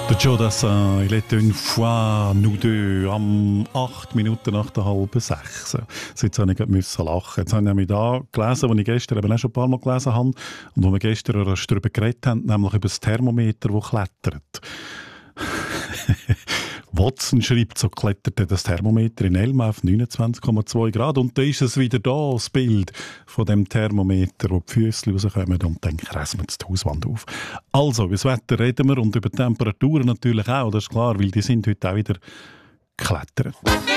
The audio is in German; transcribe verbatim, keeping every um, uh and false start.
Der Joe Dassin, il était une fois nous deux am acht Minuten nach der halben sechs. Jetzt habe ich gerade müssen lachen. Jetzt habe ich nämlich da gelesen, was ich gestern eben auch schon ein paar Mal gelesen habe und wo wir gestern erst darüber geredet haben, nämlich über das Thermometer, das klettert. Watson schreibt, so kletterte das Thermometer in Elma auf neunundzwanzig Komma zwei Grad und da ist es wieder da, das Bild von dem Thermometer, wo die Füße rauskommen und dann kressen die Hauswand auf. Also, über das Wetter reden wir und über die Temperaturen natürlich auch, das ist klar, weil die sind heute auch wieder geklettert.